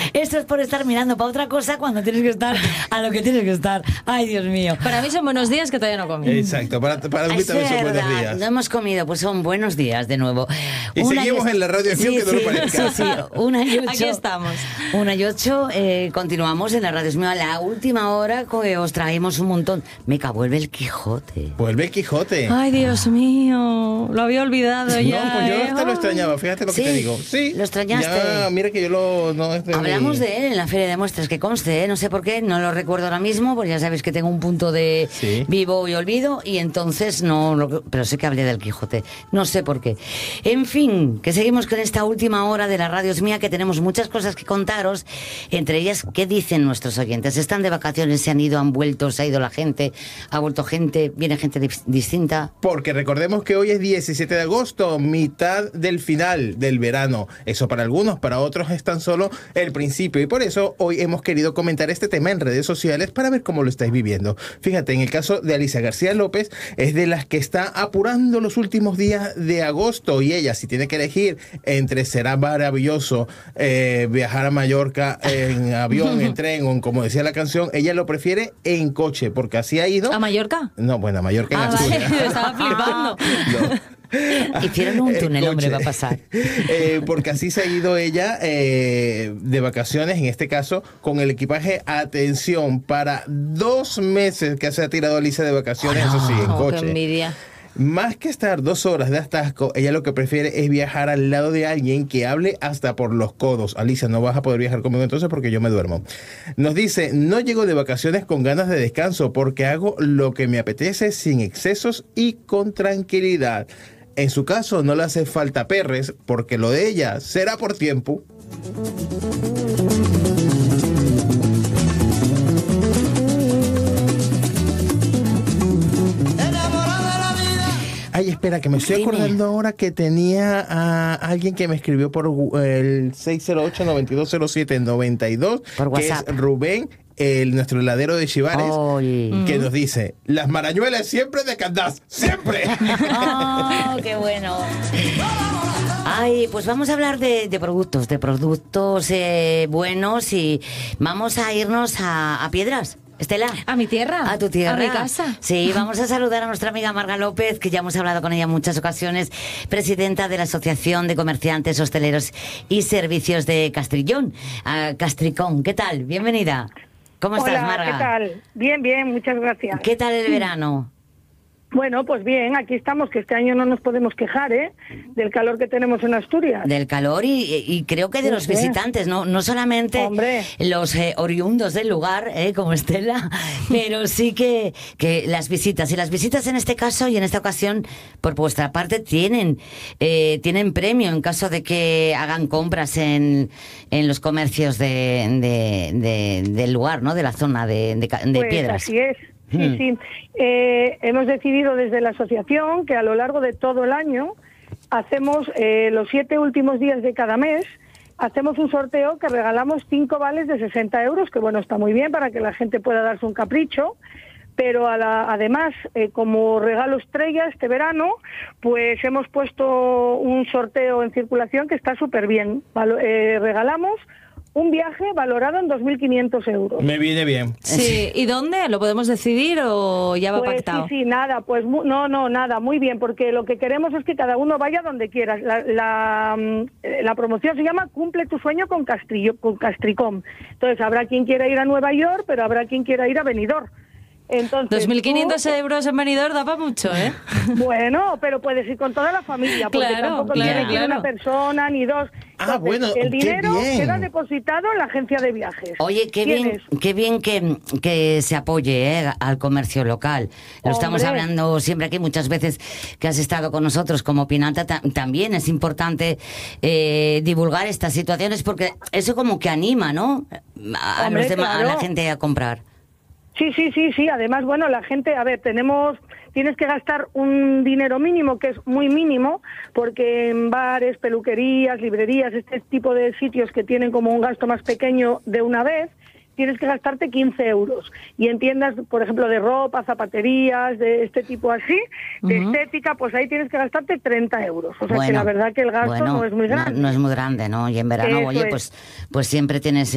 Esto es por estar mirando para otra cosa cuando tienes que estar a lo que tienes que estar. Ay, Dios mío. Para mí son buenos días que todavía no comí. Exacto, para mí también son buenos días. No hemos comido, pues son buenos días de nuevo. Y seguimos en la radio FM, que no lo parezca. Sí, 1:08. Aquí estamos. 1:08, continuamos en la radio mío a la última hora que os traemos un montón. Meca, vuelve el Quijote. Vuelve el Quijote. Ay, Dios mío, lo había olvidado ya. No, pues yo hasta lo extrañaba, fíjate lo que te digo. Sí, lo extrañaste. Ya, mira que yo lo... No, hablamos de él en la Feria de Muestras, que conste, no sé por qué, no lo recuerdo ahora mismo, pues ya sabéis que tengo un punto de vivo y olvido, y entonces pero sé que hablé del Quijote, no sé por qué. En fin, que seguimos con esta última hora de la radio es mía, que tenemos muchas cosas que contaros, entre ellas, ¿qué dicen nuestros oyentes? ¿Están de vacaciones, se han ido, han vuelto, se ha ido la gente, ha vuelto gente, viene gente distinta? Porque recordemos que hoy es 17 de agosto, mitad del final del verano. Eso para algunos, para otros es tan solo el principio, y por eso hoy hemos querido comentar este tema en redes sociales para ver cómo lo estáis viviendo. Fíjate, en el caso de Alicia García López, es de las que está apurando los últimos días de agosto, y ella, si tiene que elegir entre será maravilloso viajar a Mallorca en avión, en tren, o como decía la canción, ella lo prefiere en coche, porque así ha ido. ¿A Mallorca? No, bueno, a Mallorca en Asturias. Vale, estaba flipando. No. Hicieron un túnel, hombre, va a pasar. Porque así se ha ido ella de vacaciones, en este caso, con el equipaje, atención, para 2 meses que se ha tirado Alicia de vacaciones, eso sí, en coche. Qué envidia. Más que estar 2 horas de atasco, ella lo que prefiere es viajar al lado de alguien que hable hasta por los codos. Alicia, no vas a poder viajar conmigo entonces porque yo me duermo. Nos dice, no llego de vacaciones con ganas de descanso porque hago lo que me apetece sin excesos y con tranquilidad. En su caso no le hace falta perres porque lo de ella será por tiempo. Ay, espera, que me estoy acordando ahora que tenía a alguien que me escribió por el 608-9207-92, por WhatsApp, que es Rubén, nuestro heladero de Chivares, que nos dice, las marañuelas siempre de Candás, siempre. ¡Oh, qué bueno! Ay, pues vamos a hablar de productos buenos, y vamos a irnos a Piedras. Estela. ¿A mi tierra? A tu tierra. A mi casa. Sí, vamos a saludar a nuestra amiga Marga López, que ya hemos hablado con ella en muchas ocasiones, presidenta de la Asociación de Comerciantes, Hosteleros y Servicios de Castrillón, Castricón. ¿Qué tal? Bienvenida. ¿Cómo estás, Marga? ¿Qué tal? Bien, bien, muchas gracias. ¿Qué tal el verano? Bueno, pues bien, aquí estamos, que este año no nos podemos quejar, del calor que tenemos en Asturias. Del calor y creo que de los visitantes, no solamente los oriundos del lugar, como Estela, pero sí que las visitas. Y las visitas en este caso y en esta ocasión, por vuestra parte, tienen premio en caso de que hagan compras en los comercios del lugar, ¿no? De la zona de pues Piedras. Así es. Sí. Hemos decidido desde la asociación que a lo largo de todo el año hacemos los 7 últimos días de cada mes, hacemos un sorteo que regalamos 5 vales de 60 euros, que bueno, está muy bien para que la gente pueda darse un capricho, pero además, como regalo estrella este verano, pues hemos puesto un sorteo en circulación que está súper bien. Regalamos un viaje valorado en 2.500 euros. Me viene bien. Sí, ¿y dónde? ¿Lo podemos decidir o ya va pactado? Sí, nada, pues nada, muy bien, porque lo que queremos es que cada uno vaya donde quiera. La promoción se llama Cumple tu sueño con Castricom. Entonces, habrá quien quiera ir a Nueva York, pero habrá quien quiera ir a Benidorm. Entonces, 2.500 euros en Benidorm da para mucho, ¿eh? Bueno, pero puedes ir con toda la familia, porque tampoco tiene que ir una persona ni dos. Entonces, bueno, el dinero qué bien. queda depositado en la agencia de viajes. Oye, qué bien que se apoye al comercio local. Lo estamos hablando siempre aquí, muchas veces que has estado con nosotros como opinante. También es importante divulgar estas situaciones, porque eso como que anima, ¿no? A la gente a comprar. Sí. Además, bueno, la gente, tienes que gastar un dinero mínimo, que es muy mínimo, porque en bares, peluquerías, librerías, este tipo de sitios que tienen como un gasto más pequeño de una vez, tienes que gastarte 15 euros. Y en tiendas, por ejemplo, de ropa, zapaterías, de este tipo así, de estética, pues ahí tienes que gastarte 30 euros. O sea que la verdad que el gasto no es muy grande. No es muy grande, ¿no? Y en verano, pues siempre tienes